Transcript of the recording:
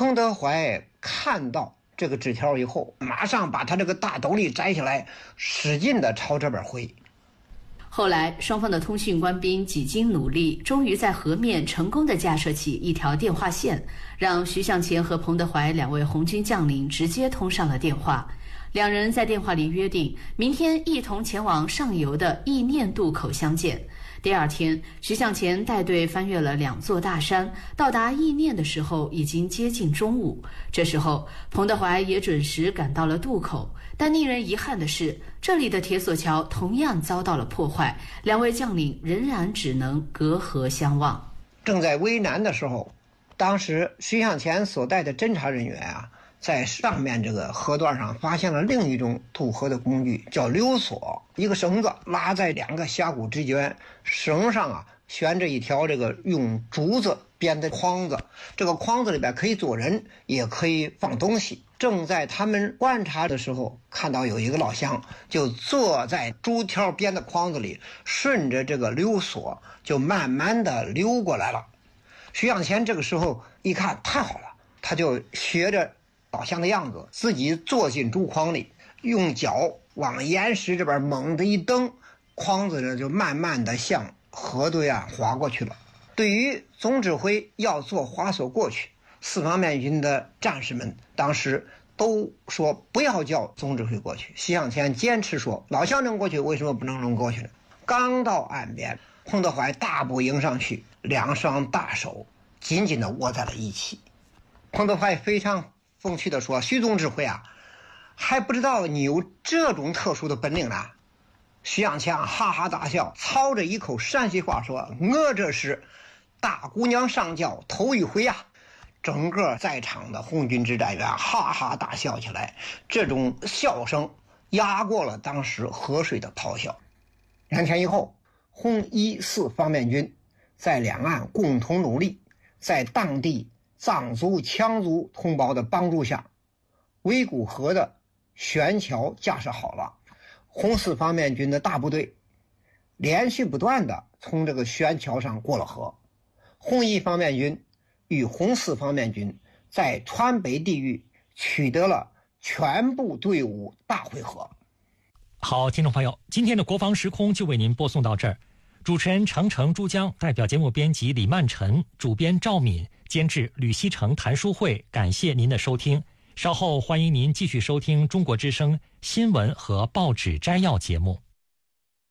彭德怀看到这个纸条以后，马上把他这个大斗笠摘下来，使劲的朝这边挥。 后来，双方的通讯官兵几经努力，终于在河面成功地架设起一条电话线，让徐向前和彭德怀2位红军将领直接通上了电话。两人在电话里约定，明天一同前往上游的意念渡口相见。第二天，徐向前带队翻越了2座大山，到达意念的时候已经接近中午。这时候，彭德怀也准时赶到了渡口，但令人遗憾的是，这里的铁索桥同样遭到了破坏，2位将领仍然只能隔河相望。 正在为难的时候，当时徐向前所带的侦察人员啊，在上面这个河段上发现了另一种渡河的工具，叫溜索，一个绳子拉在2个峡谷之间，绳上啊悬着一条这个用竹子编的筐子，这个筐子里边可以坐人，也可以放东西。正在他们观察的时候，看到有一个老乡就坐在竹条编的筐子里，顺着这个溜索就慢慢的溜过来了。徐向前这个时候一看，太好了，他就学着老乡的样子，自己坐进竹筐里，用脚往岩石这边猛地一蹬，筐子呢就慢慢的向河对岸滑过去了。对于总指挥要做滑索过去，四方面军的战士们当时都说不要叫总指挥过去。徐向前坚持说，老乡能过去，为什么不能过去呢？刚到岸边，彭德怀大步迎上去，2双大手紧紧地握在了一起。彭德怀非常风趣地说，徐总指挥啊，还不知道你有这种特殊的本领呢。徐向前哈哈大笑，操着一口陕西话说，我这是大姑娘上轿头一回啊。整个在场的红军指战员哈哈大笑起来，这种笑声压过了当时河水的咆哮。2天以后，红一四方面军在两岸共同努力，在当地藏族羌族同胞的帮助下，围固河的悬桥架设好了。红四方面军的大部队连续不断的从这个悬桥上过了河。红一方面军与红四方面军在川北地域取得了全部队伍大会合。 好，听众朋友，今天的国防时空就为您播送到这儿。主持人程程、珠江，代表节目编辑李曼晨，主编赵敏，监制吕锡成、谭书慧，感谢您的收听。稍后欢迎您继续收听中国之声新闻和报纸摘要节目。